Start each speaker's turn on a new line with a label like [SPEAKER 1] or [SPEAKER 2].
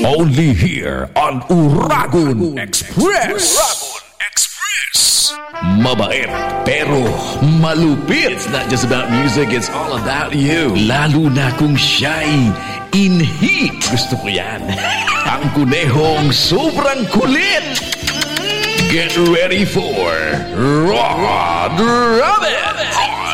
[SPEAKER 1] Only here on Uragon Express. Mabait pero malupit. It's not just about music, it's all about you. Lalo na kung siya'y in heat. Gusto ko yan. Ang kunehong sobrang kulit. Get ready for Rod Rabbit.